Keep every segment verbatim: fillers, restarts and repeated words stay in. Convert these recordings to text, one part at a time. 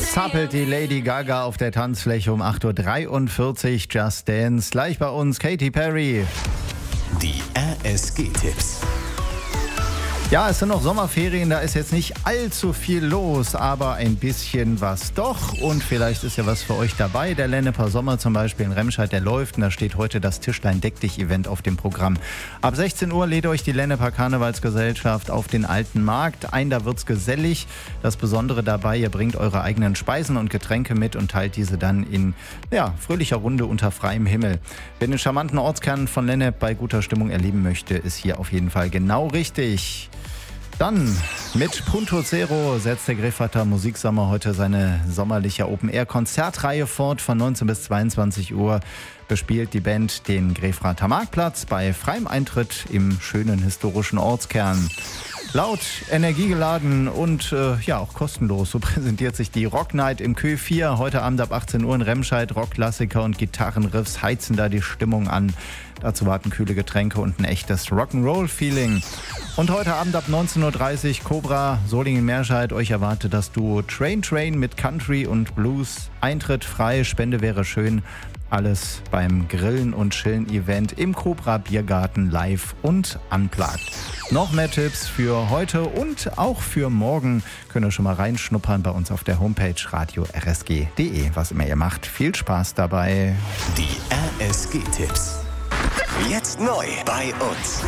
Zappelt die Lady Gaga auf der Tanzfläche um acht Uhr dreiundvierzig. Just Dance. Gleich bei uns Katy Perry. Die R S G-Tipps. Ja, es sind noch Sommerferien, da ist jetzt nicht allzu viel los, aber ein bisschen was doch. Und vielleicht ist ja was für euch dabei. Der Lenneper Sommer zum Beispiel in Remscheid, der läuft. Und da steht heute das Tischlein Deck dich Event auf dem Programm. Ab sechzehn Uhr lädt euch die Lenneper Karnevalsgesellschaft auf den Alten Markt ein. Da wird's gesellig. Das Besondere dabei, ihr bringt eure eigenen Speisen und Getränke mit und teilt diese dann in ja, fröhlicher Runde unter freiem Himmel. Wer den charmanten Ortskern von Lennep bei guter Stimmung erleben möchte, ist hier auf jeden Fall genau richtig. Dann mit Punto Zero setzt der Grefrater Musiksommer heute seine sommerliche Open-Air-Konzertreihe fort. Von neunzehn bis zweiundzwanzig Uhr bespielt die Band den Grefrater Marktplatz bei freiem Eintritt im schönen historischen Ortskern. Laut, energiegeladen und äh, ja auch kostenlos. So präsentiert sich die Rock Night im Kö vier. Heute Abend ab achtzehn Uhr in Remscheid. Rockklassiker und Gitarrenriffs heizen da die Stimmung an. Dazu warten kühle Getränke und ein echtes Rock'n'Roll-Feeling. Und heute Abend ab neunzehn Uhr dreißig Cobra, Solingen-Meerscheid. Euch erwartet das Duo Train Train mit Country und Blues. Eintritt frei, Spende wäre schön. Alles beim Grillen und Chillen Event im Cobra Biergarten live und unplugged. Noch mehr Tipps für heute und auch für morgen könnt ihr schon mal reinschnuppern bei uns auf der Homepage radio r s g punkt d e. Was immer ihr macht, viel Spaß dabei. Die R S G-Tipps. Jetzt neu bei uns.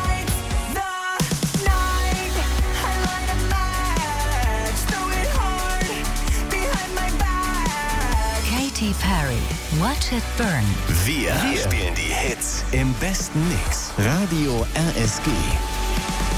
Katy Perry, Watch It Burn. Wir, Wir spielen die Hits im besten Mix. Radio R S G.